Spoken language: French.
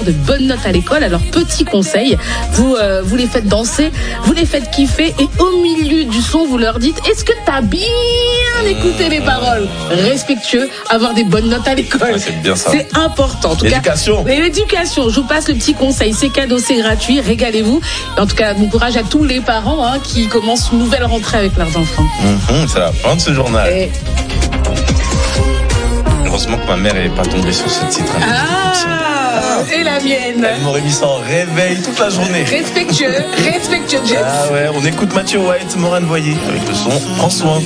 avoir de bonnes notes à l'école. Alors, petit conseil, vous les faites danser, vous les faites kiffer et au milieu du son, vous leur dites, est-ce que t'as bien écouté les paroles? Respectueux, avoir des bonnes notes à l'école. Ouais, c'est bien ça. C'est important. En tout L'éducation. cas, l'éducation, je vous passe le petit conseil, c'est cadeau, c'est gratuit, régalez-vous. En tout cas, bon courage à tous les parents qui commencent une nouvelle rentrée avec leurs enfants. C'est la fin de ce journal. Et... Heureusement que ma mère n'est pas tombée sur ce titre. Et la mienne. Elle m'aurait mis ça en réveil toute la journée. Respectueux, Jess. Ah ouais, on écoute Mathieu White, Morane Voyer avec le son Prends soin.